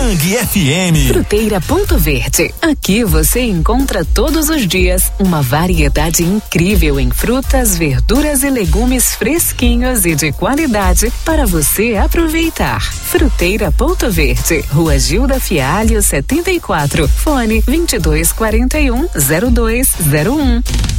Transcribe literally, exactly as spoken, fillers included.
Bang F M. Fruteira Ponto Verde. Aqui você encontra todos os dias uma variedade incrível em frutas, verduras e legumes fresquinhos e de qualidade para você aproveitar. Fruteira Ponto Verde, Rua Gilda Fialho setenta e quatro, fone vinte e dois quarenta e um, zero dois zero um.